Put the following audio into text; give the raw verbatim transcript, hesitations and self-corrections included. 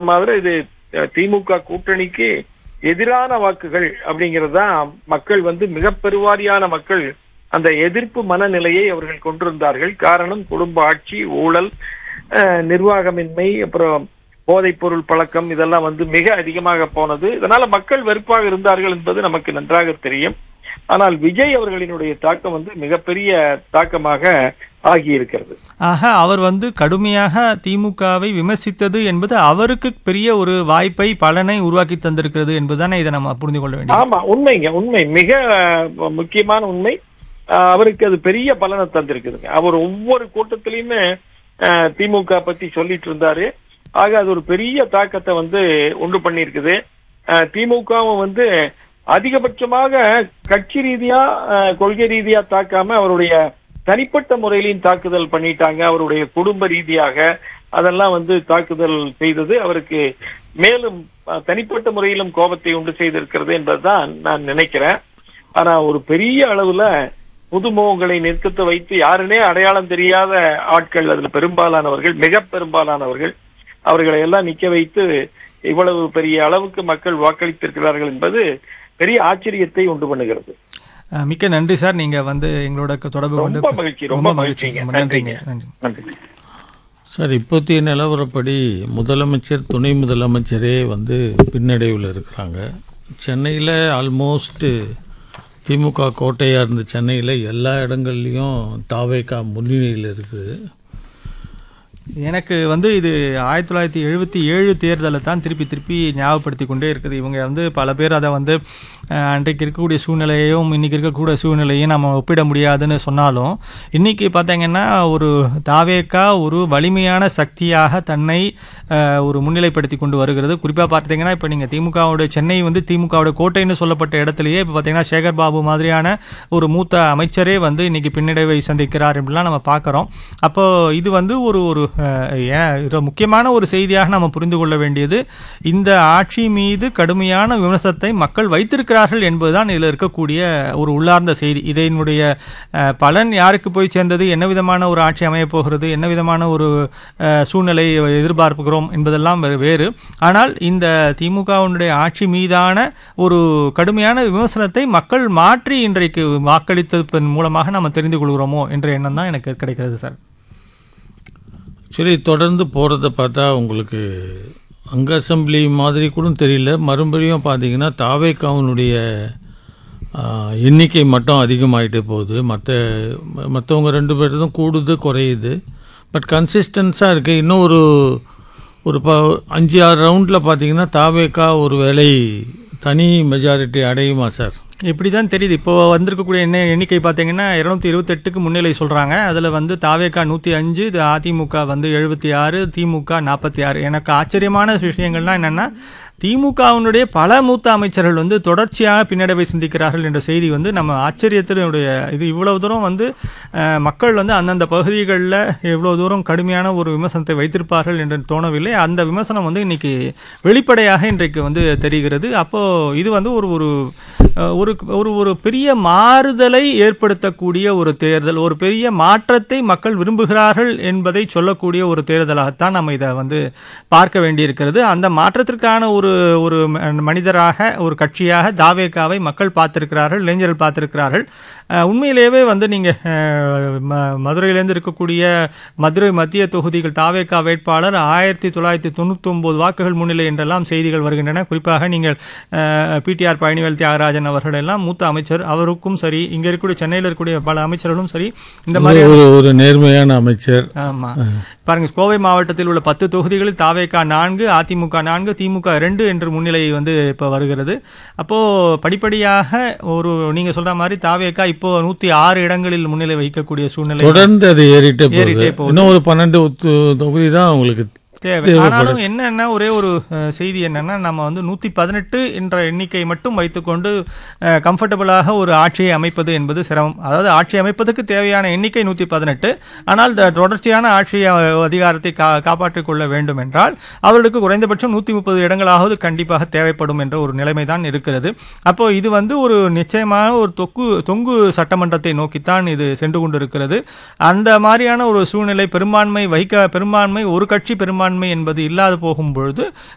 மாதிரி இது திமுக கூட்டணிக்கு எதிரான வாக்குகள் அப்படிங்கறதுதான் மக்கள் வந்து மிக பெருவாரியான மக்கள் அந்த எதிர்ப்பு மனநிலையை அவர்கள் கொண்டிருந்தார்கள். காரணம் குடும்ப ஆட்சி, ஊழல், நிர்வாகமின்மை, அப்புறம் போதைப் பொருள் பழக்கம் இதெல்லாம் வந்து மிக அதிகமாக போனது. இதனால மக்கள் வெறுப்பாக இருந்தார்கள் என்பது நமக்கு நன்றாக தெரியும். ஆனால் விஜய் அவர்களினுடைய தாக்கம் வந்து மிகப்பெரிய தாக்கமாக ஆகியிருக்கிறது. ஆக அவர் வந்து கடுமையாக திமுகவை விமர்சித்தது என்பது அவருக்கு பெரிய ஒரு வாய்ப்பை, பலனை உருவாக்கி தந்திருக்கிறது என்பதுதானே இதை நம்ம புரிந்து கொள்ள வேண்டும். ஆமா, உண்மைங்க, உண்மை, மிக முக்கியமான உண்மை. அவருக்கு அது பெரிய பலனை தந்திருக்குதுங்க. அவர் ஒவ்வொரு கூட்டத்திலையுமே திமுக பத்தி சொல்லிட்டு இருந்தாரு. ஆக அது ஒரு பெரிய தாக்கத்தை வந்து உண்டு பண்ணிருக்குது. திமுகவும் வந்து அதிகபட்சமாக கட்சி ரீதியா, கொள்கை ரீதியா தாக்காம அவருடைய தனிப்பட்ட முறையிலையும் தாக்குதல் பண்ணிட்டாங்க. அவருடைய குடும்ப ரீதியாக அதெல்லாம் வந்து தாக்குதல் செய்தது அவருக்கு மேலும் தனிப்பட்ட முறையிலும் கோபத்தை உண்டு செய்திருக்கிறது என்பதுதான் நான் நினைக்கிறேன். ஆனா ஒரு பெரிய அளவுல புதுமுகங்களை நிறுத்தத்தை வைத்து யாருனே அடையாளம் தெரியாத ஆட்கள், அதுல பெரும்பாலானவர்கள், மிக பெரும்பாலானவர்கள், அவர்களை எல்லாம் நிக்க வைத்து இவ்வளவு பெரிய அளவுக்கு மக்கள் வாக்களித்திருக்கிறார்கள் என்பது பெரிய ஆச்சரியத்தை உண்டு பண்ணுகிறது. மிக்க நன்றி சார். நீங்க வந்து எங்களோட தொடர்பு கொண்டு ரொம்ப மகிழ்ச்சி, ரொம்ப மகிழ்ச்சிங்க. நன்றிங்க. நன்றி சார். இப்போதைய நிலவரப்படி முதலமைச்சர், துணை முதலமைச்சரே வந்து பின்னடைவில் இருக்கிறாங்க. சென்னையில் ஆல்மோஸ்ட் திமுக கோட்டையாக இருந்த சென்னையில் எல்லா இடங்கள்லையும் தாவேகா முன்னணியில் இருக்குது. எனக்கு வந்து இது ஆயிரத்தி தொள்ளாயிரத்தி எழுபத்தி ஏழு தேர்தலை தான் திருப்பி திருப்பி ஞாபகப்படுத்தி கொண்டே இருக்குது. இவங்க வந்து பல பேர் அதை வந்து அன்றைக்கு இருக்கக்கூடிய சூழ்நிலையையும் இன்றைக்கி இருக்கக்கூடிய சூழ்நிலையும் நம்ம ஒப்பிட முடியாதுன்னு சொன்னாலும், இன்றைக்கி பார்த்தீங்கன்னா ஒரு தாவேகா ஒரு வலிமையான சக்தியாக தன்னை ஒரு முன்னிலைப்படுத்தி கொண்டு வருகிறது. குறிப்பாக பார்த்தீங்கன்னா இப்போ நீங்கள் திமுகவோட சென்னை வந்து திமுகவோட கோட்டைன்னு சொல்லப்பட்ட இடத்துலையே இப்போ பார்த்தீங்கன்னா சேகர் பாபு மாதிரியான ஒரு மூத்த அமைச்சரே வந்து இன்றைக்கி பின்னடைவை சந்திக்கிறார் அப்படிலாம் நம்ம பார்க்குறோம். அப்போது இது வந்து ஒரு ஒரு முக்கியமான ஒரு செய்தியாக நம்ம புரிந்து கொள்ள வேண்டியது, இந்த ஆட்சி மீது கடுமையான விமர்சனத்தை மக்கள் வைத்திருக்கிறார்கள் என்பதுதான் இதில் இருக்கக்கூடிய ஒரு உள்ளார்ந்த செய்தி. இதனுடைய பலன் யாருக்கு போய் சேர்ந்தது, என்ன விதமான ஒரு ஆட்சி அமையப் போகிறது, என்ன விதமான ஒரு சூழ்நிலை எதிர்பார்க்கிறோம் என்பதெல்லாம் வேறு. ஆனால் இந்த திமுகவினுடைய ஆட்சி மீதான ஒரு கடுமையான விமர்சனத்தை மக்கள் மாற்றி இன்றைக்கு வாக்களித்ததன் மூலமாக நம்ம தெரிந்து கொள்கிறோமோ என்ற எண்ணம் தான் எனக்கு கிடைக்கிறது சார். சரி, தொடர்ந்து போகிறத பார்த்தா உங்களுக்கு அங்கே அசம்பிளி மாதிரி கூட தெரியல. மறுபடியும் பார்த்தீங்கன்னா தாவேகாவினுடைய எண்ணிக்கை மட்டும் அதிகமாகிட்டே போகுது. மற்ற மற்றவங்க ரெண்டு பேர்தும் கூடுது குறையுது. பட் கன்சிஸ்டன்ஸாக இருக்குது. இன்னும் ஒரு ஒரு ப அஞ்சு ஆறு ரவுண்டில் பார்த்தீங்கன்னா தாவேகா ஒரு வேளை தனி மெஜாரிட்டி அடையுமா சார்? இப்படி தான் தெரியுது. இப்போ வந்திருக்கக்கூடிய என்ன எண்ணிக்கை பார்த்தீங்கன்னா இருநூத்தி இருபத்தெட்டுக்கு முன்னிலை சொல்கிறாங்க. அதில் வந்து தாவேகா நூற்றி அஞ்சு, அதிமுக வந்து எழுபத்தி ஆறு, திமுக நாற்பத்தி ஆறு. எனக்கு ஆச்சரியமான விஷயங்கள்லாம் என்னென்னா, திமுகவினுடைய பல மூத்த அமைச்சர்கள் வந்து தொடர்ச்சியாக பின்னடைவை சிந்திக்கிறார்கள் என்ற செய்தி வந்து நம்ம ஆச்சரியத்தினுடைய இது. இவ்வளவு தூரம் வந்து மக்கள் வந்து அந்தந்த பகுதிகளில் இவ்வளோ தூரம் கடுமையான ஒரு விமர்சனத்தை வைத்திருப்பார்கள் என்று தோணவில்லை. அந்த விமர்சனம் வந்து இன்னைக்கு வெளிப்படையாக இன்றைக்கு வந்து தெரிகிறது. அப்போது இது வந்து ஒரு ஒரு ஒரு ஒரு ஒரு பெரிய மாறுதலை ஏற்படுத்தக்கூடிய ஒரு தேர்தல், ஒரு பெரிய மாற்றத்தை மக்கள் விரும்புகிறார்கள் என்பதை சொல்லக்கூடிய ஒரு தேர்தலாகத்தான் நம்ம இதை வந்து பார்க்க வேண்டியிருக்கிறது. அந்த மாற்றத்திற்கான ஒரு ஒரு மனிதராக, ஒரு கட்சியாக தாவேகாவை மக்கள் பார்த்திருக்கிறார்கள், இளைஞர்கள் பார்த்திருக்கிறார்கள். உண்மையிலேயே வந்து நீங்கள் மதுரையிலேருந்து இருக்கக்கூடிய மதுரை மத்திய தொகுதிகள் தாவேகா வேட்பாளர் ஆயிரத்தி தொள்ளாயிரத்தி தொண்ணூற்றி ஒன்பது வாக்குகள் முன்னிலை என்றெல்லாம் செய்திகள் வருகின்றன. குறிப்பாக நீங்கள் பிடிஆர் பழனிவேல் தியாகராஜன் அவர்கள் எல்லாம் மூத்த அமைச்சர், அவருக்கும் சரி, இங்கே இருக்கக்கூடிய சென்னையில் இருக்கக்கூடிய பல அமைச்சர்களும் சரி, இந்த மாதிரி ஒரு நேர்மையான அமைச்சர். ஆமாம், பாருங்க, கோவை மாவட்டத்தில் உள்ள பத்து தொகுதிகளில் தாவேகா நான்கு, அதிமுக நான்கு, திமுக ரெண்டு என்று முன்னிலை வந்து இப்போ வருகிறது. அப்போது படிப்படியாக ஒரு நீங்கள் சொல்கிற மாதிரி தாவேகா இப்போ நூற்றி ஆறு இடங்களில் முன்னிலை வைக்கக்கூடிய சூழ்நிலை தொடர்ந்து அது ஏறிட்டே ஏறிட்டே போகுது. இன்னும் ஒரு பன்னெண்டு தொகுதி தான் உங்களுக்கு தேவை. ஆனாலும் என்னன்னா ஒரே ஒரு செய்தி என்னன்னா, நம்ம வந்து நூற்றி பதினெட்டு என்ற எண்ணிக்கை மட்டும் வைத்துக்கொண்டு கம்ஃபர்டபுளாக ஒரு ஆட்சியை அமைப்பது என்பது சிரமம். அதாவது ஆட்சி அமைப்பதற்கு தேவையான எண்ணிக்கை நூற்றி பதினெட்டு, ஆனால் தொடர்ச்சியான ஆட்சி அதிகாரத்தை கா காப்பாற்றிக் கொள்ள வேண்டும் என்றால் அவர்களுக்கு குறைந்தபட்சம் நூற்றி முப்பது இடங்களாவது கண்டிப்பாக தேவைப்படும் என்ற ஒரு நிலைமை தான் இருக்கிறது. அப்போ இது வந்து ஒரு நிச்சயமான ஒரு தொக்கு தொங்கு சட்டமன்றத்தை நோக்கித்தான் இது சென்று கொண்டிருக்கிறது. அந்த மாதிரியான ஒரு சூழ்நிலை, பெரும்பான்மை வைக்க பெரும்பான்மை ஒரு கட்சி பெரும்பான்மை என்பது இல்லாது போகும் பொழுது